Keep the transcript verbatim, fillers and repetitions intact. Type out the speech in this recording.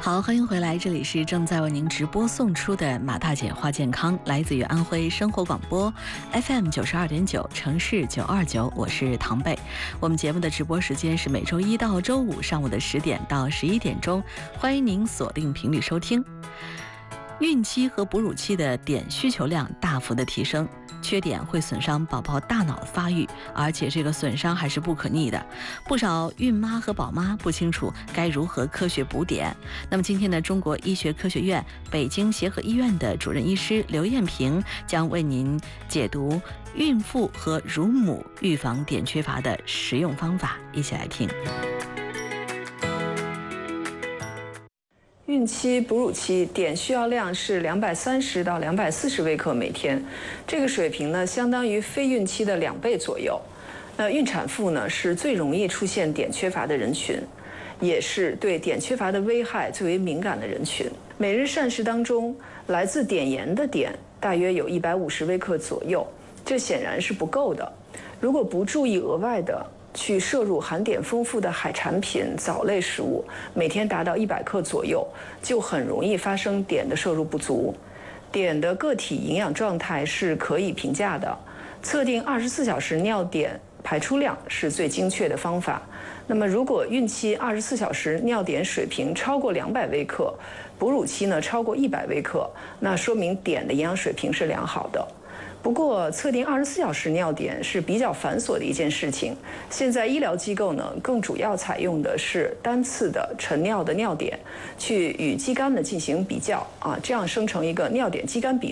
好，欢迎回来，这里是正在为您直播送出的马大姐话健康，来自于安徽生活广播 F M 九十二点九，城市九二九，我是唐贝。我们节目的直播时间是每周一到周五上午的十点到十一点钟，欢迎您锁定频率收听。孕期和哺乳期的碘需求量大幅的提升，缺碘会损伤宝宝大脑的发育，而且这个损伤还是不可逆的。不少孕妈和宝妈不清楚该如何科学补碘。那么今天呢，中国医学科学院北京协和医院的主任医师刘艳萍将为您解读孕妇和乳母预防碘缺乏的实用方法，一起来听。 孕期、哺乳期碘需要量是两百三十到两百四十微克每天，这个水平呢，相当于非孕期的两倍左右。那孕产妇呢，是最容易出现碘缺乏的人群，也是对碘缺乏的危害最为敏感的人群。每日膳食当中，来自碘盐的碘大约有一百五十微克左右，这显然是不够的。如果不注意额外的去摄入含碘丰富的海产品、藻类食物，每天达到一百克左右，就很容易发生碘的摄入不足。碘的个体营养状态是可以评价的，测定二十四小时尿碘排出量是最精确的方法。那么，如果孕期二十四小时尿碘水平超过两百微克，哺乳期呢超过一百微克，那说明碘的营养水平是良好的。不过，测定二十四小时尿碘是比较繁琐的一件事情。现在医疗机构呢，更主要采用的是单次的晨尿的尿碘，去与肌酐呢进行比较啊，这样生成一个尿碘肌酐比